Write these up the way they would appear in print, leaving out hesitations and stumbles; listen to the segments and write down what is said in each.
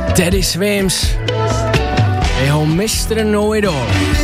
Teddy Swims, jeho Mr. Know-It-All.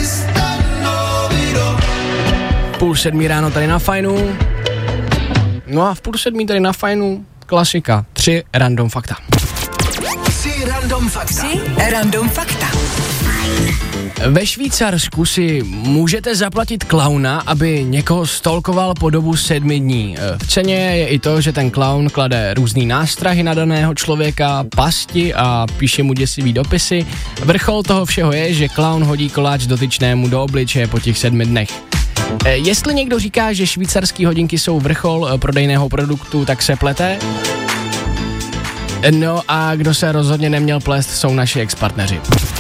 6:30 ráno tady na Fajnu. No a v 6:30 tady na Fajnu klasika. 3 random fakta. 3 random fakta. Ve Švýcarsku si můžete zaplatit klauna, aby někoho stalkoval po dobu 7 dní. V ceně je i to, že ten klaun klade různý nástrahy na daného člověka, pasti a píše mu děsivý dopisy. Vrchol toho všeho je, že klaun hodí koláč dotyčnému do obličeje po těch 7 dnech. Jestli někdo říká, že švýcarský hodinky jsou vrchol prodejného produktu, tak se plete. No a kdo se rozhodně neměl plést, jsou naši ex-partneři.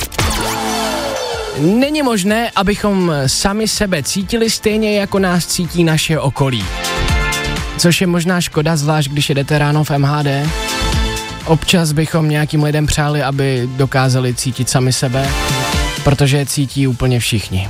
Není možné, abychom sami sebe cítili stejně, jako nás cítí naše okolí. Což je možná škoda, zvlášť když jedete ráno v MHD. Občas bychom nějakým lidem přáli, aby dokázali cítit sami sebe, protože je cítí úplně všichni.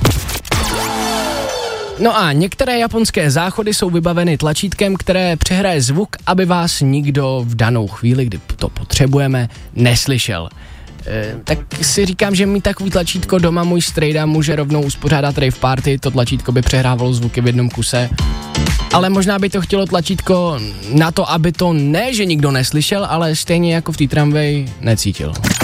No a některé japonské záchody jsou vybaveny tlačítkem, které přehraje zvuk, aby vás nikdo v danou chvíli, kdy to potřebujeme, neslyšel. Tak si říkám, že mít takový tlačítko doma můj strejda může rovnou uspořádat rave party, to tlačítko by přehrávalo zvuky v jednom kuse. Ale možná by to chtělo tlačítko na to, aby to ne, že nikdo neslyšel, ale stejně jako v té tramvaji necítil.